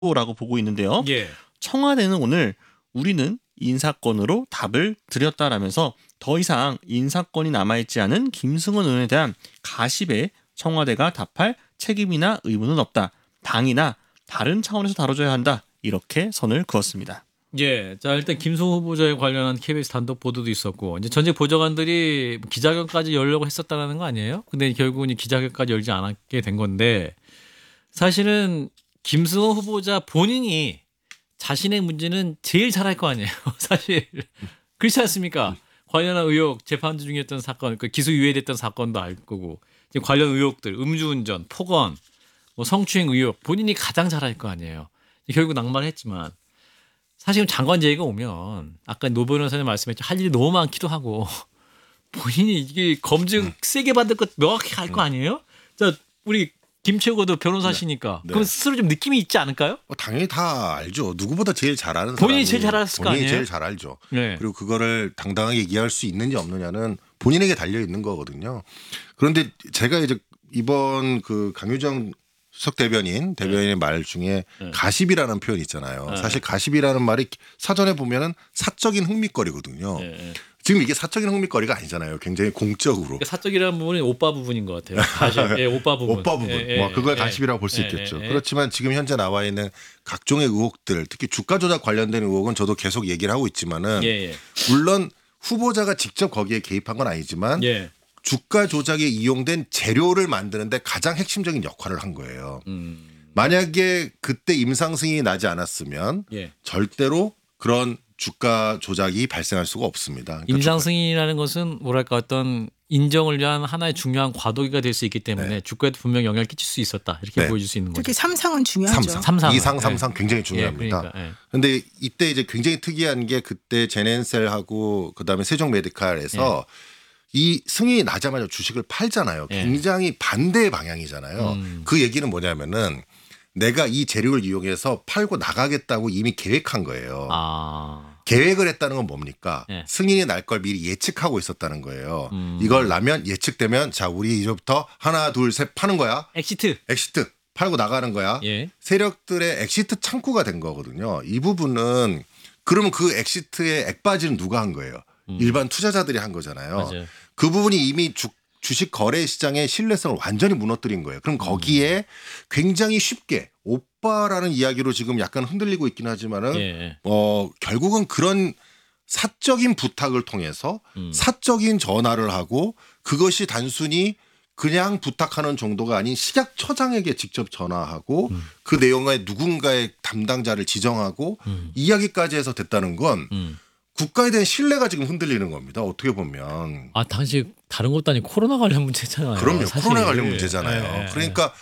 라고 보고 있는데요. 예. 청와대는 오늘 우리는 인사권으로 답을 드렸다라면서 더 이상 인사권이 남아있지 않은 김승원 의원에 대한 가십에 청와대가 답할 책임이나 의무는 없다. 당이나 다른 차원에서 다뤄줘야 한다. 이렇게 선을 그었습니다. 예. 자, 일단 김승호 후보자에 관련한 KBS 단독 보도도 있었고, 이제 전직 보좌관들이 기자회견까지 열려고 했었다는 거 아니에요? 근데 결국은 기자회견까지 열지 않게 된 건데, 사실은 김승호 후보자 본인이 자신의 문제는 제일 잘할 거 아니에요. 사실 그렇지 않습니까? 관련한 의혹, 재판 중이었던 사건, 그 기소 유예됐던 사건도 알 거고, 지금 관련 의혹들, 음주운전, 폭언, 뭐 성추행 의혹 본인이 가장 잘할 거 아니에요. 결국 낙마했지만 사실 장관 제의가 오면 아까 노 변호사님 말씀했죠. 할 일이 너무 많기도 하고 본인이 이게 검증 세게 받을 것 명확히 할 거 아니에요? 자, 우리 김채호도 변호사시니까 그럼 스스로 좀 느낌이 있지 않을까요? 당연히 다 알죠. 누구보다 제일 잘 아는 본인이 사람이 제일 잘 알았을 거 본인이 아니에요? 제일 잘 알죠. 네. 그리고 그거를 당당하게 얘기할 수 있는지 없느냐는 본인에게 달려 있는 거거든요. 그런데 제가 이제 이번 그 강유정 수석 대변인의 말 중에 가십이라는 표현이 있잖아요. 사실 가십이라는 말이 사전에 보면은 사적인 흥미거리거든요. 지금 이게 사적인 흥미거리가 아니잖아요. 굉장히 공적으로. 그러니까 사적이라는 부분이 오빠 부분인 것 같아요. 가십, 예, 오빠 부분. 오빠 부분. 뭐 그걸 가십이라고 볼 수 있겠죠. 그렇지만 지금 현재 나와 있는 각종의 의혹들, 특히 주가 조작 관련된 의혹은 저도 계속 얘기를 하고 있지만은 물론 후보자가 직접 거기에 개입한 건 아니지만 주가 조작에 이용된 재료를 만드는데 가장 핵심적인 역할을 한 거예요. 만약에 그때 임상승인이 나지 않았으면 절대로 그런 주가 조작이 발생할 수가 없습니다. 그러니까 임상승인이라는 것은 뭐랄까 어떤 인정을 위한 하나의 중요한 과도기가 될 수 있기 때문에 주가에도 분명 영향을 끼칠 수 있었다. 이렇게 보여줄 수 있는 거죠. 특히 3상은 중요하죠. 3상. 2상, 3상 굉장히 중요합니다. 그런데 이때 이제 굉장히 특이한 게 그때 제넨셀하고 그다음에 세종메디칼에서 이 승인이 나자마자 주식을 팔잖아요. 굉장히 반대의 방향이잖아요. 그 얘기는 뭐냐면은 내가 이 재료를 이용해서 팔고 나가겠다고 이미 계획한 거예요. 계획을 했다는 건 뭡니까? 승인이 날 걸 미리 예측하고 있었다는 거예요. 이걸 나면 예측되면 자 우리 이제부터 하나 둘 셋 파는 거야. 엑시트 팔고 나가는 거야. 세력들의 엑시트 창구가 된 거거든요. 이 부분은 그러면 그 엑시트의 액바지는 누가 한 거예요? 일반 투자자들이 한 거잖아요. 맞아요. 그 부분이 이미 주식 거래 시장의 신뢰성을 완전히 무너뜨린 거예요. 그럼 거기에 굉장히 쉽게 오빠라는 이야기로 지금 약간 흔들리고 있긴 하지만은 결국은 그런 사적인 부탁을 통해서 사적인 전화를 하고 그것이 단순히 그냥 부탁하는 정도가 아닌 식약처장에게 직접 전화하고 그 내용의 누군가의 담당자를 지정하고 이야기까지 해서 됐다는 건 국가에 대한 신뢰가 지금 흔들리는 겁니다. 어떻게 보면. 당시 다른 것도 아니고 코로나 관련 문제잖아요. 그럼요. 사실. 코로나 관련 문제잖아요. 그러니까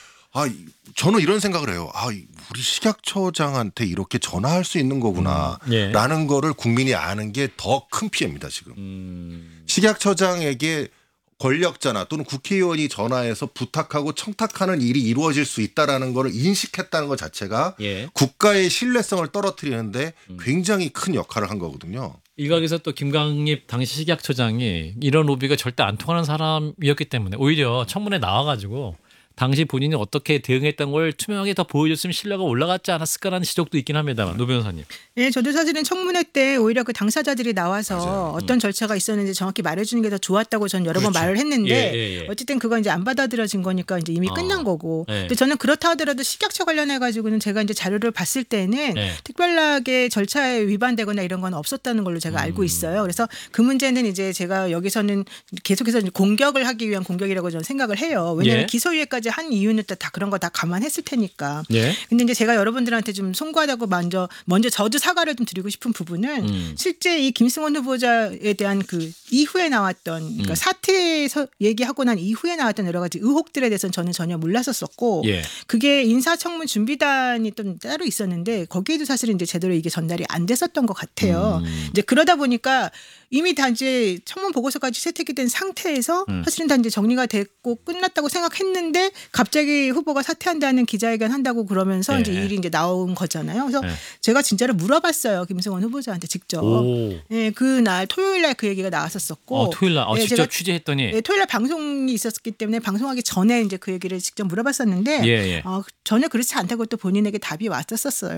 저는 이런 생각을 해요. 우리 식약처장한테 이렇게 전화할 수 있는 거구나 라는 거를 국민이 아는 게 더 큰 피해입니다. 지금. 식약처장에게 권력자나 또는 국회의원이 전화해서 부탁하고 청탁하는 일이 이루어질 수 있다라는 걸 인식했다는 것 자체가 국가의 신뢰성을 떨어뜨리는데 굉장히 큰 역할을 한 거거든요. 일각에서 또 김강립 당시 식약처장이 이런 로비가 절대 안 통하는 사람이었기 때문에 오히려 청문회 나와가지고 당시 본인이 어떻게 대응했던 걸 투명하게 더 보여줬으면 신뢰가 올라갔지 않았을까라는 지적도 있긴 합니다만 노 변호사님. 네, 저도 사실은 청문회 때 오히려 그 당사자들이 나와서 어떤 절차가 있었는지 정확히 말해주는 게 더 좋았다고 전 여러 번 말을 했는데 어쨌든 그건 이제 안 받아들여진 거니까 이제 이미 끝난 거고. 근데 저는 그렇다 하더라도 식약처 관련해 가지고는 제가 이제 자료를 봤을 때는 특별하게 절차에 위반되거나 이런 건 없었다는 걸로 제가 알고 있어요. 그래서 그 문제는 이제 제가 여기서는 계속해서 공격을 하기 위한 공격이라고 저는 생각을 해요. 왜냐하면 기소유예까지 한 이유는 다 그런 거 다 감안했을 테니까. 근데 이제 제가 여러분들한테 좀 송구하다고 먼저 저도 사과를 좀 드리고 싶은 부분은 실제 이 김승원 후보자에 대한 그 이후에 나왔던 그러니까 사퇴에서 얘기하고 난 이후에 나왔던 여러 가지 의혹들에 대해서는 저는 전혀 몰랐었었고 그게 인사청문 준비단이 좀 따로 있었는데 거기에도 사실은 이제 제대로 이게 전달이 안 됐었던 것 같아요. 이제 그러다 보니까 이미 다 이제 청문 보고서까지 채택이 된 상태에서 사실은 다 이제 정리가 됐고 끝났다고 생각했는데 갑자기 후보가 사퇴한다는 기자회견 한다고 그러면서 네. 이제 이 일이 이제 나온 거잖아요. 그래서 네. 제가 진짜로 물어봤어요. 김승원 후보자한테 직접. 네, 그날 토요일 날 그 얘기가 나왔었었고. 토요일 날 네, 직접 제가 취재했더니. 네, 토요일 날 방송이 있었기 때문에 방송하기 전에 이제 그 얘기를 직접 물어봤었는데 예, 예. 전혀 그렇지 않다고 또 본인에게 답이 왔었어요.